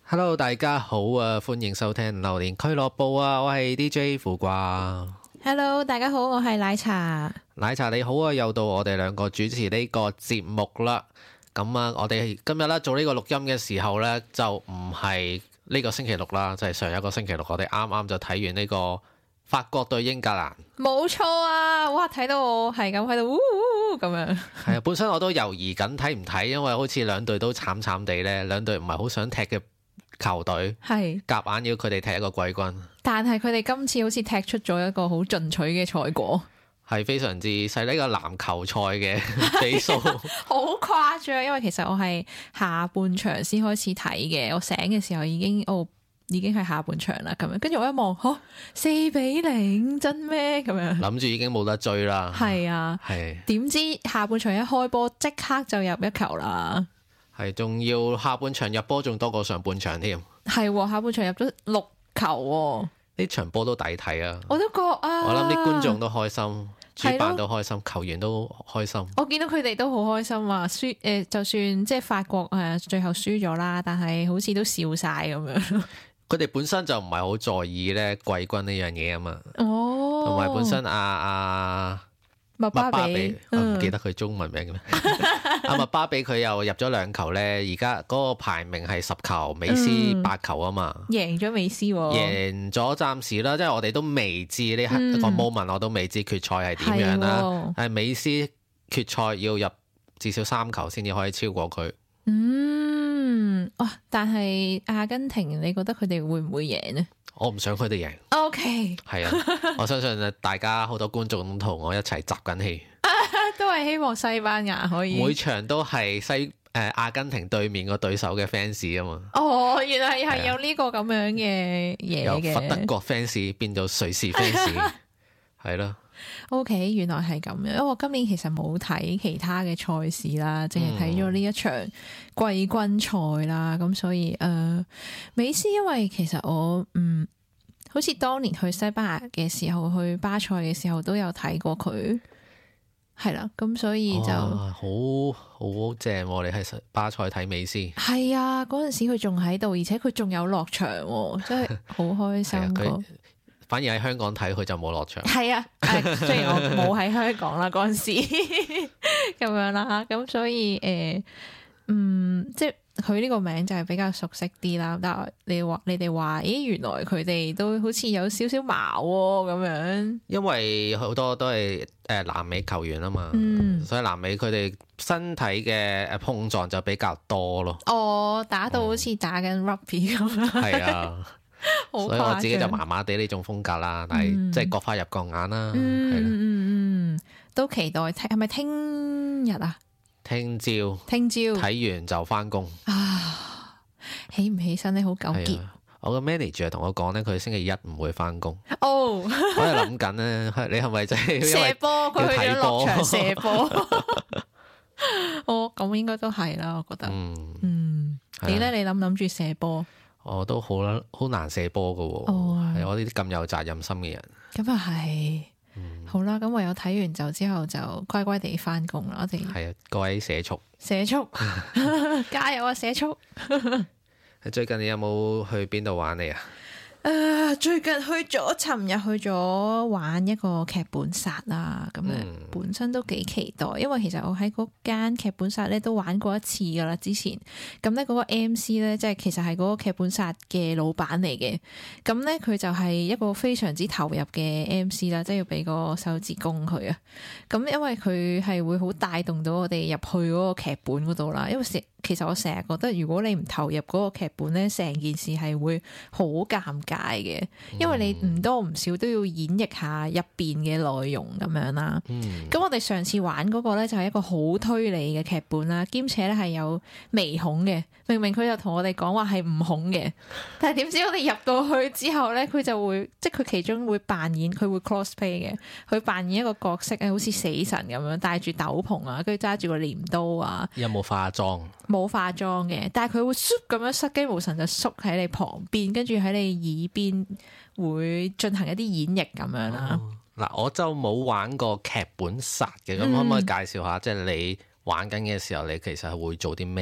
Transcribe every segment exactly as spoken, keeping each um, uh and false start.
Hello，大家好啊，歡迎收聽榴蓮俱樂部啊，我係 D J 苦瓜。 Hello，大家好，我係奶茶。 奶茶你好啊，又到我哋兩個主持呢個節目啦。咁啊，我哋今日咧做呢個錄音嘅時候呢，就唔係呢個星期六啦，就係、是、上一個星期六，我哋啱啱就睇完呢個法國對英格蘭。 冇錯啊！哇，睇到我係咁喺度，嗚咁樣。 係啊，本身我都猶豫緊睇唔睇，因為好似兩隊都慘慘地呢，兩隊唔係好想踢嘅球隊，係夾硬要佢哋踢一個季軍。 但係佢哋今次好似踢出咗一個好進取嘅賽果， 係非常之細呢個籃球賽嘅比數， 好誇張。因為其實我係下半場先開始睇嘅，我醒嘅時候已經哦已經係下半場啦咁樣。跟住我一望，吓四比零，真咩咁樣？ 諗住已經冇得追啦。 係啊，係點知下半場一開波即刻就入一球啦。 係，仲要下半場入波仲多過上半場添。 係、啊，下半場入咗六球喎。 呢場波都抵睇啊！ 我都覺啊， 我諗啲觀眾都開心，主辦都開心，球員都開心。 我見到佢哋都好開心啊！輸誒、呃，就算即係法國誒，最後輸咗啦，但係好似都笑晒咁樣。 佢哋本身就唔係好在意咧季軍呢樣嘢啊嘛。 哦， 同埋本身阿阿麥巴比， 我唔記得佢中文名嘅咩？阿麥巴比佢又入咗兩球咧，而家嗰個排名係十球，美斯八球啊嘛， 贏咗美斯， 贏咗暫時啦，即係我哋都未知呢刻個 moment，我都未知決賽係點樣啦。係美斯決賽要入至少三球先至可以超過佢。 嗯，哇！但係阿根廷，你覺得佢哋會唔會贏呢？ 我唔想佢哋贏。 O K， 係啊，我相信大家好多觀眾同我一齊集緊氣， 都係希望西班牙可以。 每場都係西誒、呃、阿根廷對面個對手嘅 fans 啊嘛。 哦，原來係有呢個咁樣嘅嘢嘅。 由佛德國 fans 變到瑞士 fans， 係咯。 O、okay, K， 原來係咁樣，因為我今年其實冇睇其他嘅賽事啦，淨係睇咗呢一場季軍賽啦，咁、嗯、所以誒、呃，美斯因為其實我嗯，好似當年去西班牙嘅時候，去巴塞嘅時候都有睇過佢，係啦，咁所以就好好正、啊，你喺巴塞睇美斯，係啊，嗰陣時佢仲喺度，而且佢仲有落場，真係好開心。 反而喺香港睇佢就冇落場。 係啊，誒，雖然我冇喺香港啦嗰陣時，咁樣啦，咁所以誒、呃，嗯，即係佢呢個名就係比較熟悉啲啦。但係你話你哋話，咦，原來佢哋都好似有少少矛咁樣。因為好多都係誒南美球員啊嘛， 嗯、 所以南美佢哋身體嘅誒碰撞就比較多咯。 哦，打到好似打緊 rugby 咁樣。係、嗯、啊。 所以我自己就麻麻地呢種風格啦，但係即係各花入各眼啦，係啦。 嗯嗯，都期待聽，係咪聽日啊？ 聽朝，聽朝睇完就翻工啊！起唔起身咧，好糾結。 我個 manager 同我講咧，佢星期一唔會翻工。 哦， 我係諗緊咧，你係咪真係射波？佢去咗落場射波。哦，咁應該都係啦，我覺得。嗯嗯，你咧？你諗諗住射波？ 我都好啦，好難射波噶，係、哦、我呢啲咁有責任心嘅人。 咁啊係，好啦，咁唯有睇完就之後就乖乖地翻工啦。我哋係啊，各位社畜， 社畜加油啊，社畜！ 最近你有冇去邊度玩你啊？ 誒、uh, 最近去咗，尋日去咗玩一個劇本殺啦，咁樣、嗯、本身都幾期待，因為其實我喺嗰間劇本殺咧都玩過一次噶啦，之前咁咧嗰個 M C 咧即係其實係嗰個劇本殺嘅老闆嚟嘅，咁咧佢就係一個非常之投入嘅 M C 啦，即係要俾個手指公佢啊，咁因為佢係會好帶動到我哋入去嗰個劇本嗰度啦，因為其實我成日覺得如果你唔投入嗰個劇本咧，成件事係會好尷尬嘅，因為你唔多唔少都要演繹下入邊嘅內容咁樣啦。咁、嗯、我哋上次玩嗰個咧就係一個好推理嘅劇本啦，兼且咧係有微恐嘅，明明佢就同我哋講話係唔恐嘅，但係點知我哋入到去之後咧，佢就會即係佢其中會扮演，佢會 cosplay 嘅，佢扮演一個角色咧，好似死神咁樣，戴住斗篷啊，跟住揸住個鐮刀啊。 有冇化妝？ 冇化妝嘅，但係佢會唰咁樣失驚無神就縮喺你旁邊，跟住喺你耳邊會進行一啲演繹咁樣啦。 嗱、哦，我就冇玩過劇本殺嘅，咁、嗯、可唔可以介紹下，即係你玩緊嘅時候，你其實係會做啲咩呢？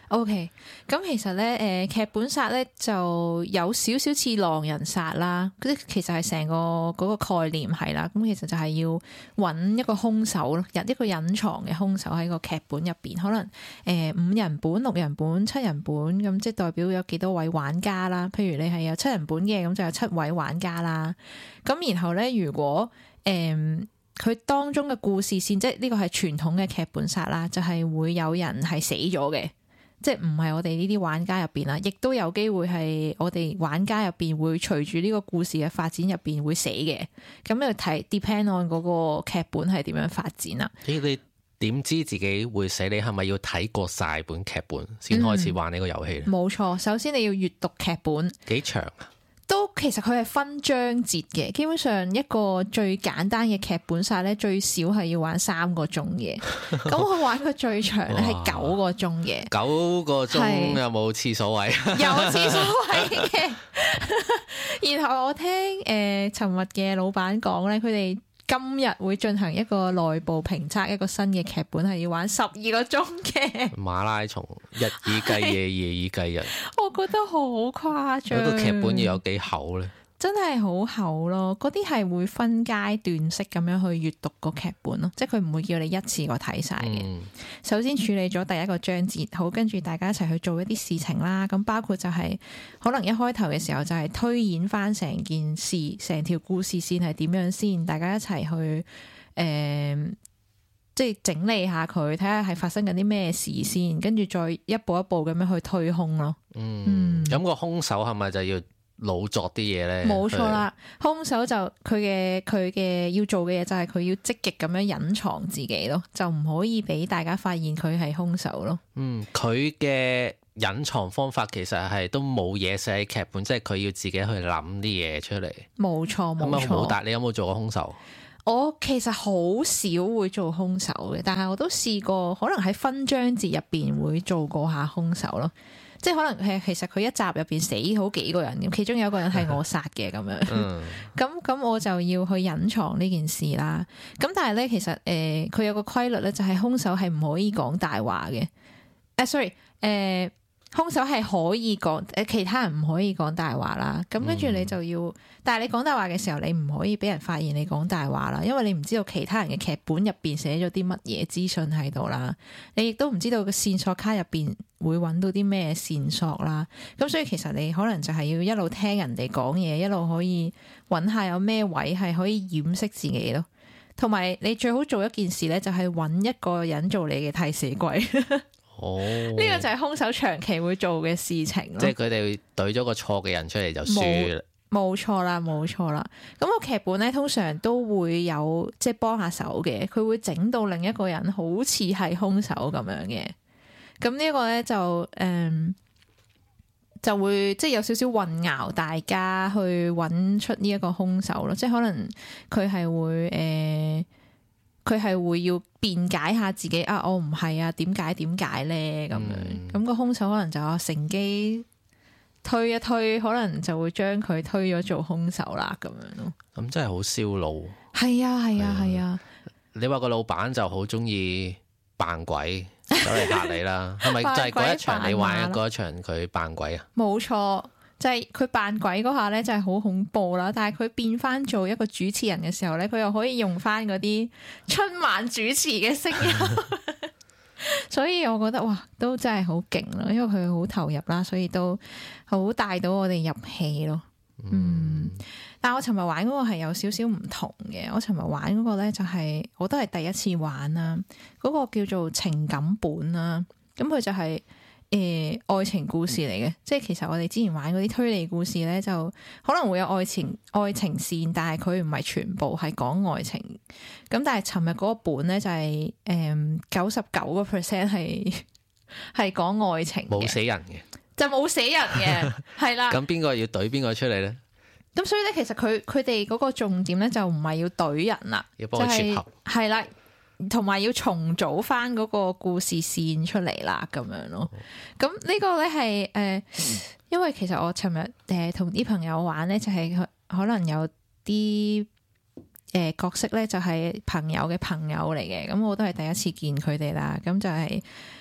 OK，咁其實咧，誒、呃、劇本殺咧就有少少似狼人殺啦，即其實係成個嗰個概念係啦。咁其實就係要揾一個兇手咯，一個隱藏嘅兇手喺個劇本入邊，可能誒、呃、五人本、六人本、七人本，咁即係代表有幾多位玩家啦。譬如你係有七人本嘅，咁就有七位玩家啦。咁然後咧，如果誒佢、呃、當中嘅故事線，即係呢個係傳統嘅劇本殺啦，就係、是、會有人係死咗嘅。即係唔係我哋呢啲玩家入邊啦，亦都有機會係我哋玩家入邊會隨住呢個故事嘅發展入邊會死嘅。咁要睇 depend on 嗰個劇本係點樣發展啦。 咦？你點知自己會死？你係咪要睇過晒本劇本先開始玩呢個遊戲咧？ 冇錯、嗯，首先你要閱讀劇本。 幾長啊？ 都其實佢係分章節嘅，基本上一個最簡單嘅劇本殺咧，最少係要玩三個鐘嘅。咁我玩個最長咧係九個鐘嘅。九個鐘有冇廁所位？有廁所位嘅。然後我聽誒尋日嘅老闆講咧，佢哋今日會進行一個內部評測，一個新嘅劇本係要玩十二個鐘嘅馬拉松，日以繼夜，夜以繼日。我覺得好誇張。嗰個劇本要有幾厚咧？真係好厚咯，嗰啲係會分階段式咁樣去閱讀個劇本咯，即係佢唔會叫你一次過睇晒嘅。嗯、首先處理咗第一個章節，好，跟住大家一齊去做一啲事情啦。咁包括就係、是、可能一開頭嘅時候就係推演翻成件事，成條故事線係點樣先，大家一齊去誒、呃，即係整理下佢，睇下係發生緊啲咩事先，跟住再一步一步咁樣去推兇咯。嗯，咁、嗯、個兇手係咪就要老作啲嘢咧？冇錯啦，兇手就佢嘅佢嘅要做嘅嘢就係佢要積極咁樣隱藏自己咯，就唔可以俾大家發現佢係兇手咯。嗯，佢嘅隱藏方法其實係都冇嘢寫喺劇本，即係佢要自己去諗啲嘢出嚟。冇錯冇錯。冇，但你有冇做過兇手？我其實好少會做兇手嘅，但係我都試過，可能喺分章節入邊會做過下兇手咯。即係可能係其實佢一集入邊死好幾個人，咁其中有一個人係我殺嘅咁樣，咁咁我就要去隱藏呢件事啦。咁但係咧，其實誒佢、呃、有個規律咧，就係兇手係唔可以講大話嘅。誒、啊、sorry，誒、呃、兇手係可以講，誒其他人唔可以講大話啦。咁跟住你就要，嗯、但係你講大話嘅時候，你唔可以俾人發現你講大話啦，因為你唔知道其他人嘅劇本入邊寫咗啲乜嘢資訊喺度啦，你亦都唔知道個線索卡入邊會揾到啲咩線索啦，咁所以其實你可能就係要一路聽人哋講嘢，一路可以揾下有咩位係可以掩飾自己咯。同埋你最好做一件事咧，就係揾一個人做你嘅替死鬼。哦，呢個就係兇手長期會做嘅事情咯。即係佢哋懟咗個錯嘅人出嚟就輸啦。冇錯啦，冇錯啦。咁個劇本咧通常都會有即係幫下手嘅，佢會整到另一個人好似係兇手咁樣嘅。咁呢個咧就誒、嗯、就會即係有少少混淆，大家去揾出呢一個兇手咯。即係可能佢係會誒，佢、呃、係會要辯解下自己啊，我唔係啊，點解點解咧咁樣。咁、嗯、個兇手可能就乘機推一推，可能就會將佢推咗做兇手啦咁樣咯。咁真係好燒腦。係啊係啊係啊！啊你話個老闆就好中意扮鬼。走嚟嚇你啦，係咪就係嗰一場你玩嗰一場佢扮鬼啊？冇錯，就係佢扮鬼嗰下咧，就係好恐怖啦。但係佢變翻做一個主持人嘅時候咧，佢又可以用翻嗰啲春晚主持嘅聲音，所以我覺得哇，都真係好勁咯，因為佢好投入啦，所以都好帶到我哋入戲咯。嗯，但係我尋日玩嗰個係有少少唔同嘅。我尋日玩嗰個咧就係、是、我都係第一次玩啦，嗰、那個叫做情感本啦。咁佢就係、是、誒、呃、愛情故事嚟嘅，即係其實我哋之前玩嗰啲推理故事咧，就可能會有愛情愛情線，但係佢唔係全部係講愛情。咁但係尋日嗰個本咧就係誒九十九個 percent 係係講愛情，冇死人嘅。就冇死人嘅，係啦。咁邊個要懟邊個出嚟咧？咁所以咧，其實佢佢哋嗰個重點咧，就唔係要懟人啦，要幫佢撮合，係啦，同埋要重組翻嗰個故事線出嚟啦，咁樣咯。咁呢個咧係誒，因為其實我尋日誒同啲朋友玩咧，就係、是、可能有啲誒、呃、角色咧，就係朋友嘅朋友嚟嘅。咁我都係第一次見佢哋啦。咁就係、是。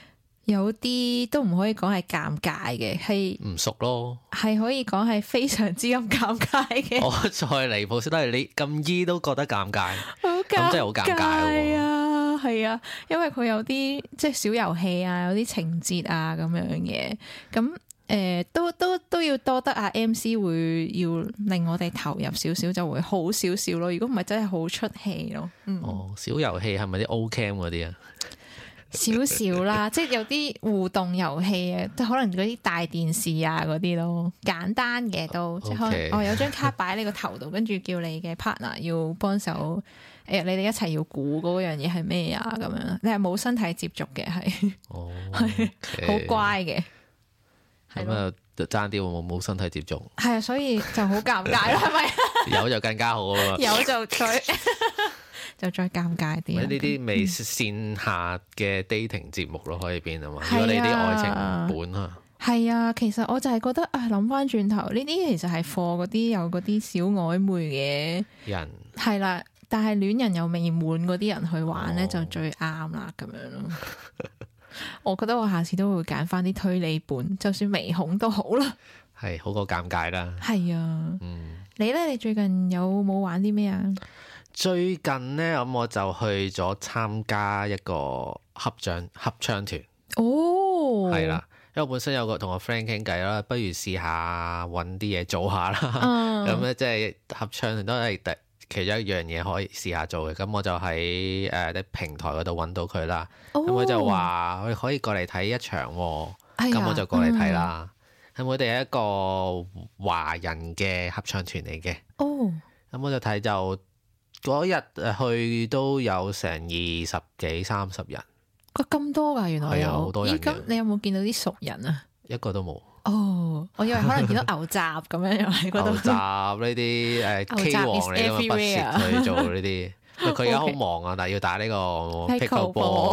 有啲都唔可以講係尷尬嘅，係唔熟咯。 係可以講係非常之咁尷尬嘅。 我再離譜先都係你咁醫都覺得尷尬， 好咁真係好尷尬喎。 啊，係啊，因為佢有啲即係小遊戲啊，有啲情節啊咁樣嘅，咁誒、呃、都都都要多得阿 M C 會要令我哋投入少少，就會好少少咯。如果唔係真係好出戲咯。嗯、 哦，小遊戲係咪啲 O Cam 嗰啲啊？ 少少啦，即係有啲互動遊戲啊，即係可能嗰啲大電視啊嗰啲咯，簡單嘅都，即係可能 Okay. 哦有張卡擺喺你個頭度，跟住叫你嘅 partner 要幫手，誒你哋一齊要估嗰樣嘢係咩啊咁樣，你係冇身體接觸嘅，係哦， 係好乖嘅，係咯， 咁啊，爭啲會冇冇身體接觸， 係啊，所以就好尷尬啦，係咪？ 有就更加好啊！ 有就再就再尷尬啲啦。 呢啲未線下嘅 dating 節目咯，可以變啊嘛。 係啊如果你啲愛情本啊， 係啊，其實我就係覺得啊，諗翻轉頭呢啲其實係 for 嗰啲有嗰啲小曖昧嘅人係啦，但係戀人又未滿嗰啲人去玩咧， 哦就最啱啦咁樣咯。我覺得我下次都會揀翻啲推理本，就算微恐都好啦。 係好過尷尬啦。 係啊， 嗯， 你咧？你最近有冇玩啲咩啊？ 最近呢，咁我就去咗參加一個合唱合唱團， 哦， 係啦。因為我本身有個同我 friend 傾偈啦，不如試下揾啲嘢做下啦。 嗯咁咧即係合唱團都係第其中一樣嘢可以試下做嘅。咁我就喺誒啲平台嗰度揾到佢啦。咁佢、 哦就話我哋可以過嚟睇一場喎。 哎呀咁我就過嚟睇啦。咁佢哋係一個華人嘅合唱團嚟嘅。 哦， 咁我就睇就嗰日誒去都有成二十幾三十人， 哇咁多㗎，原來係啊有好多人嘅咦咁你有冇見到啲熟人啊？ 一個都冇。 哦，我以為可能見到牛雜咁樣又喺嗰牛度。 雜呢啲誒 K 牛雜王 is 嚟㗎嘛，不屑 everywhere 去做呢啲。佢而家好忙啊，但係要打呢個 Pickleball